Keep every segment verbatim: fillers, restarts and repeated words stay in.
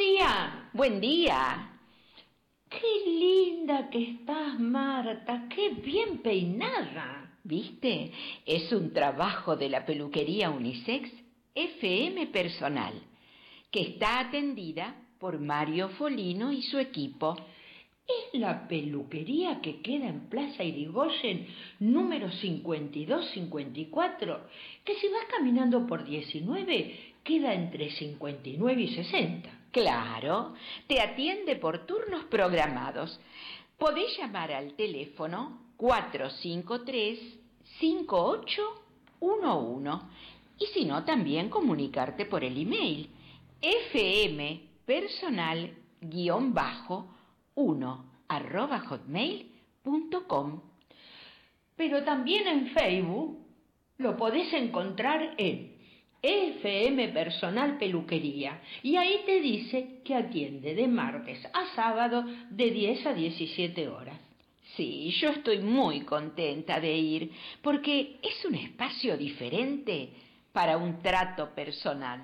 día. Buen día. Qué linda que estás, Marta. Qué bien peinada. ¿Viste? Es un trabajo de la peluquería Unisex F M Personal, que está atendida por Mario Folino y su equipo. Es la peluquería que queda en Plaza Irigoyen, número cincuenta y dos cincuenta y cuatro, que si vas caminando por diecinueve, queda entre cincuenta y nueve y sesenta. Claro, te atiende por turnos programados. Podés llamar al teléfono cuatro cinco tres, cinco ocho uno uno y si no, también comunicarte por el email fmpersonal guión bajo uno arroba hotmail punto com. Pero también en Facebook lo podés encontrar en F M Personal Peluquería y ahí te dice que atiende de martes a sábado de diez a diecisiete horas. Sí, yo estoy muy contenta de ir porque es un espacio diferente para un trato personal.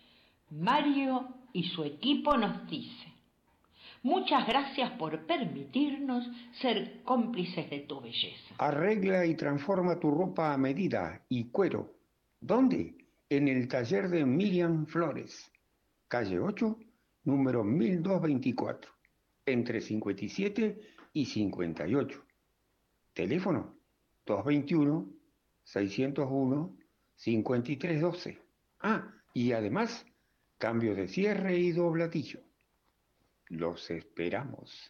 Mario y su equipo nos dice: muchas gracias por permitirnos ser cómplices de tu belleza. Arregla y transforma tu ropa a medida y cuero. ¿Dónde? En el taller de Miriam Flores, calle ocho, número mil doscientos veinticuatro, entre cincuenta y siete y cincuenta y ocho. Teléfono dos dos uno, seis cero uno, cinco tres uno dos. Ah, y además, cambio de cierre y dobladillo. Los esperamos.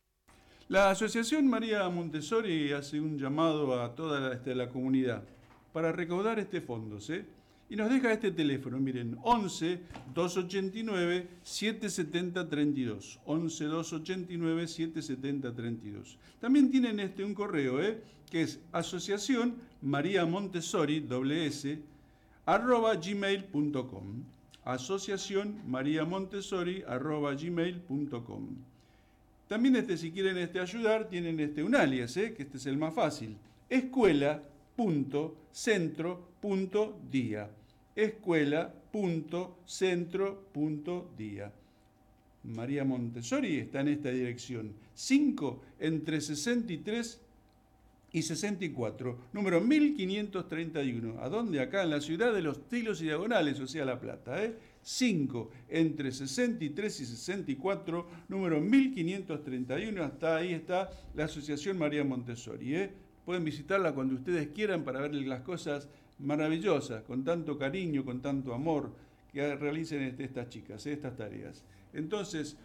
La Asociación María Montessori hace un llamado a toda la, este, la comunidad para recaudar este fondo, ¿sí? Y nos deja este teléfono, miren, once, doscientos ochenta y nueve, setecientos setenta, treinta y dos. once, doscientos ochenta y nueve, setecientos setenta, treinta y dos. También tienen este, un correo, ¿eh? Que es asociación María Montessori, doble S, arroba gmail punto com. Asociación María Montessori, arroba gmail punto com. También este, si quieren este, ayudar, tienen este, un alias, ¿eh? Que este es el más fácil. Escuela punto centro punto dia. Escuela punto centro punto dia. María Montessori está en esta dirección. cinco entre sesenta y tres y sesenta y cuatro. Número mil quinientos treinta y uno. ¿A dónde? Acá en la ciudad de Los Tilos y Diagonales, o sea, La Plata, ¿eh? cinco entre sesenta y tres y sesenta y cuatro, número mil quinientos treinta y uno, hasta ahí está la Asociación María Montessori, ¿eh? Pueden visitarla cuando ustedes quieran para ver las cosas maravillosas, con tanto cariño, con tanto amor, que realicen este, estas chicas, ¿eh? Estas tareas. Entonces,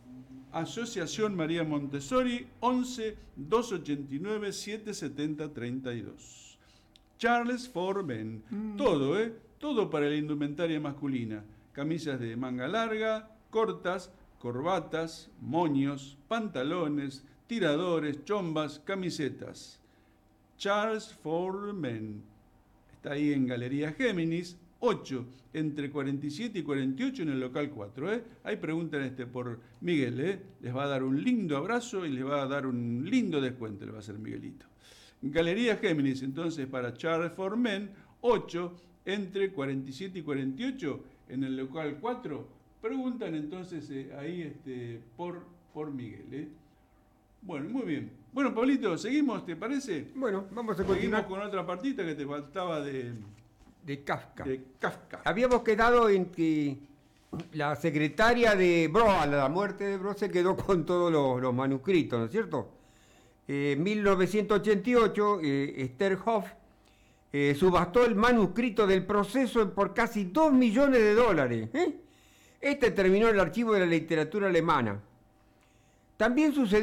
Asociación María Montessori, once, doscientos ochenta y nueve, setecientos setenta, treinta y dos. Charles for Men, mm. todo, ¿eh? Todo para la indumentaria masculina. Camisas de manga larga, cortas, corbatas, moños, pantalones, tiradores, chombas, camisetas. Charles for Men. Está ahí en Galería Géminis, ocho, entre cuarenta y siete y cuarenta y ocho en el local cuatro. ¿eh? Ahí preguntan este por Miguel, ¿eh? Les va a dar un lindo abrazo y les va a dar un lindo descuento, le va a hacer Miguelito. Galería Géminis, entonces, para Charles for Men, ocho, entre cuarenta y siete y cuarenta y ocho en el local cuatro. Preguntan entonces eh, ahí este, por, por Miguel. ¿eh? Bueno, muy bien. Bueno, Pablito, ¿seguimos, te parece? Bueno, vamos a continuar. Seguimos con otra partita que te faltaba de... De Kafka. De Kafka. Habíamos quedado en que la secretaria de Bro, a la muerte de Bro, se quedó con todos los, los manuscritos, ¿no es cierto? En eh, mil novecientos ochenta y ocho, eh, Esther Hoff eh, subastó el manuscrito del proceso por casi dos millones de dólares. ¿eh? Este terminó en el archivo de la literatura alemana. También sucedió